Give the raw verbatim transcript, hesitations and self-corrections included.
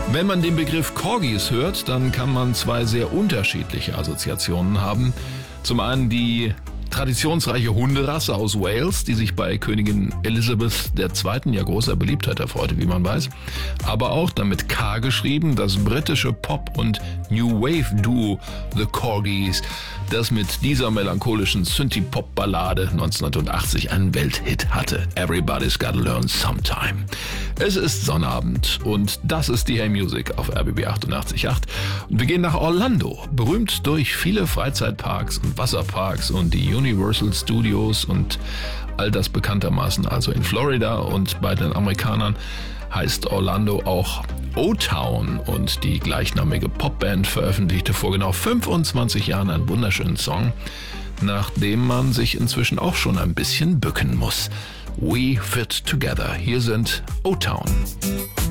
Wenn man den Begriff Corgis hört, dann kann man zwei sehr unterschiedliche Assoziationen haben. Zum einen die traditionsreiche Hunderasse aus Wales, die sich bei Königin Elizabeth der Zweiten ja großer Beliebtheit erfreute, wie man weiß. Aber auch damit K geschrieben, das britische Pop- und New Wave-Duo The Corgis, das mit dieser melancholischen Synthie-Pop-Ballade neunzehnhundertachtzig einen Welthit hatte. Everybody's Gotta Learn Sometime. Es ist Sonnabend und das ist die Hey Music auf R B B achtundachtzig Komma acht. Und wir gehen nach Orlando, berühmt durch viele Freizeitparks und Wasserparks und die Universal Studios und all das bekanntermaßen also in Florida, und bei den Amerikanern heißt Orlando auch O-Town, und die gleichnamige Popband veröffentlichte vor genau fünfundzwanzig Jahren einen wunderschönen Song, nach dem man sich inzwischen auch schon ein bisschen bücken muss. We Fit Together. Hier sind O-Town.